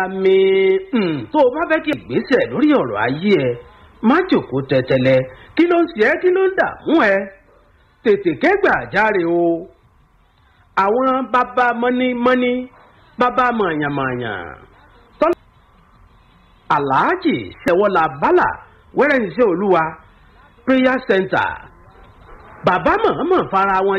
àmì tó o bá fẹ́ kí ìgbésẹ̀ lórí ọ̀rọ̀ ayé ẹ má jòkó tẹ̀tẹ̀lẹ̀ kí ló ń ṣe ẹ́ kí ló ń dààmú ẹ tètè kẹ́gbàjarè o àwọn bàbá mọ́nímọ́ní bàbá mọ̀nyàmọ̀nyàn tọ́lá aláàjì ṣẹ̀wọ́lá bálà wẹ́rẹ́ ṣiṣẹ́ olúwa prayer center bàbá mọ̀ọ́mọ̀ fara wọn